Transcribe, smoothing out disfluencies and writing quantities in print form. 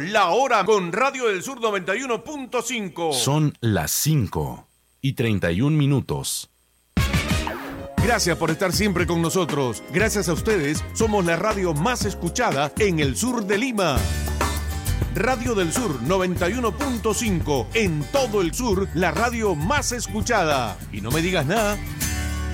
La hora con Radio del Sur 91.5. Son las 5:31. Gracias por estar siempre con nosotros. Gracias a ustedes, somos la radio más escuchada en el sur de Lima. Radio del Sur 91.5. En todo el sur, la radio más escuchada. Y no me digas nada,